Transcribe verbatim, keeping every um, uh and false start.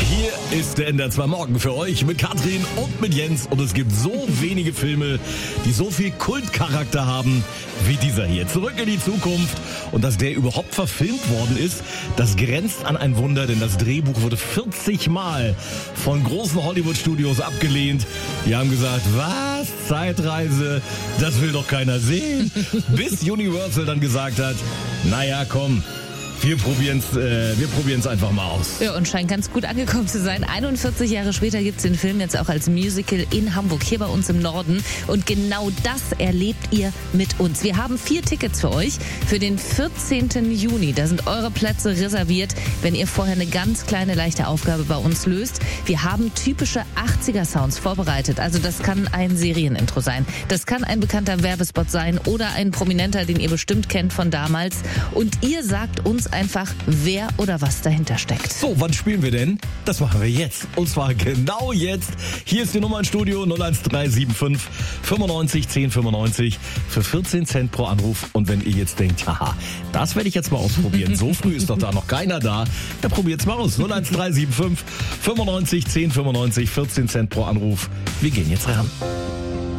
Hier ist der N D R zwei Morgen für euch mit Katrin und mit Jens. Und es gibt so wenige Filme, die so viel Kultcharakter haben wie dieser hier. Zurück in die Zukunft. Und dass der überhaupt verfilmt worden ist, das grenzt an ein Wunder, denn das Drehbuch wurde vierzig Mal von großen Hollywood-Studios abgelehnt. Die haben gesagt, was? Zeitreise? Das will doch keiner sehen. Bis Universal dann gesagt hat, naja, komm. Wir probieren's, äh, wir probieren's einfach mal aus. Ja, und scheint ganz gut angekommen zu sein. einundvierzig Jahre später gibt's den Film jetzt auch als Musical in Hamburg, hier bei uns im Norden. Und genau das erlebt ihr mit uns. Wir haben vier Tickets für euch für den vierzehnten Juni. Da sind eure Plätze reserviert, wenn ihr vorher eine ganz kleine, leichte Aufgabe bei uns löst. Wir haben typische achtziger-Sounds vorbereitet. Also das kann ein Serienintro sein. Das kann ein bekannter Werbespot sein oder ein Prominenter, den ihr bestimmt kennt von damals. Und ihr sagt uns einfach, wer oder was dahinter steckt. So, wann spielen wir denn? Das machen wir jetzt. Und zwar genau jetzt. Hier ist die Nummer im Studio null eins drei sieben fünf fünfundneunzig zehn fünfundneunzig für vierzehn Cent pro Anruf. Und wenn ihr jetzt denkt, haha, das werde ich jetzt mal ausprobieren. So früh ist doch da noch keiner da. Ja, probiert's mal aus. null eins drei sieben fünf fünfundneunzig zehn fünfundneunzig, vierzehn Cent pro Anruf. Wir gehen jetzt ran.